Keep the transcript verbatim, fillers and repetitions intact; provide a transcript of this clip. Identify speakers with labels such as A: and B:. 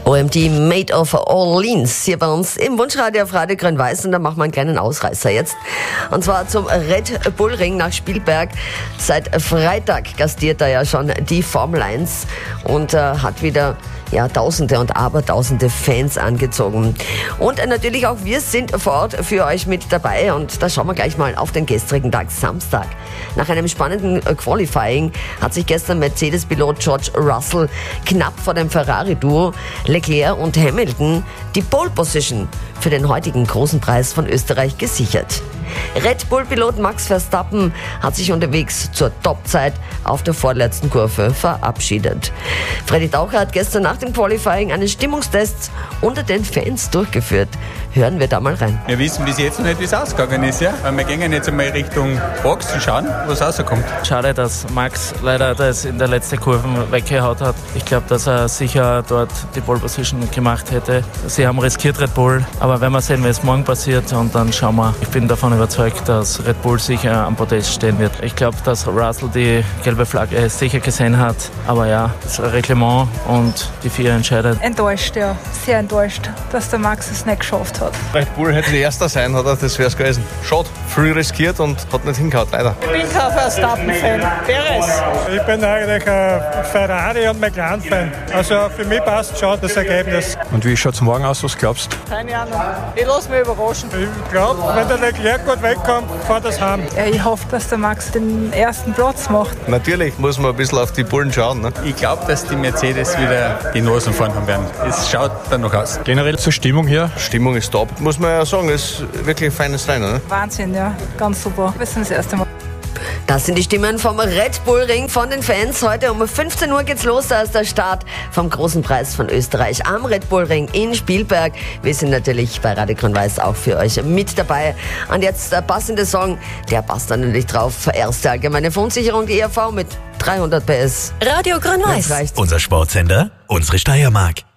A: O M D Made of Orleans hier bei uns im Wunschradio auf Radio Grün-Weiß, und da machen wir einen kleinen Ausreißer jetzt. Und zwar zum Red Bull Ring nach Spielberg. Seit Freitag gastiert er ja schon die Formel eins und äh, hat wieder ja, Tausende und Abertausende Fans angezogen. Und äh, natürlich auch wir sind vor Ort für euch mit dabei, und da schauen wir gleich mal auf den gestrigen Tag, Samstag. Nach einem spannenden äh, Qualifying hat sich gestern Mercedes-Pilot George Russell knapp vor dem Ferrari-Duo Leclerc und Hamilton die Pole Position für den heutigen großen Preis von Österreich gesichert. Red Bull-Pilot Max Verstappen hat sich unterwegs zur Topzeit auf der vorletzten Kurve verabschiedet. Freddy Taucher hat gestern nach dem Qualifying einen Stimmungstest unter den Fans durchgeführt. Hören wir da mal rein.
B: Wir wissen bis jetzt noch nicht, wie es ausgegangen ist. Ja? Wir gehen jetzt einmal Richtung Box und schauen, was rauskommt.
C: Schade, dass Max leider das in der letzten Kurve weggehaut hat. Ich glaube, dass er sicher dort die Pole Position gemacht hätte. Sie haben riskiert, Red Bull, aber werden wir sehen, was morgen passiert, und dann schauen wir. Ich bin davon überzeugt, dass Red Bull sicher am Podest stehen wird. Ich glaube, dass Russell die gelbe Flagge sicher gesehen hat, aber ja, das Reglement und die vier entscheidet.
D: Enttäuscht, ja, sehr enttäuscht, dass der Max es nicht geschafft hat.
E: Red Bull hätte der Erster sein, hat er, das wäre es gewesen. Schade, früh riskiert und hat nicht hingehauen, leider.
F: Ich bin kein Verstappen-Fan. Perez.
G: Ich bin eigentlich ein Ferrari- und McLaren-Fan. Also für mich passt schon das Ergebnis.
H: Und wie schaut es morgen aus, was glaubst du?
F: Keine Ahnung. Ich lasse mich überraschen.
G: Ich glaube, wenn der Leclerc gut wegkommt, fährt das heim.
D: Ja, ich hoffe, dass der Max den ersten Platz macht.
E: Natürlich muss man ein bisschen auf die Bullen schauen. Ne?
B: Ich glaube, dass die Mercedes wieder die Nosen vorn haben werden. Es schaut dann noch aus.
H: Generell zur Stimmung hier?
E: Stimmung ist top, muss man ja sagen. Ist wirklich ein feines Rennen. Ne?
D: Wahnsinn, ja, ganz super. Wir sind das erste Mal.
A: Das sind die Stimmen vom Red Bull Ring von den Fans. Heute um fünfzehn Uhr geht's los, da ist der Start vom großen Preis von Österreich am Red Bull Ring in Spielberg. Wir sind natürlich bei Radio Grün-Weiß auch für euch mit dabei. Und jetzt der passende Song, der passt dann natürlich drauf. Erste allgemeine Verunsicherung, die E R V mit dreihundert P S.
I: Radio Grün-Weiß. Unser Sportsender, unsere Steiermark.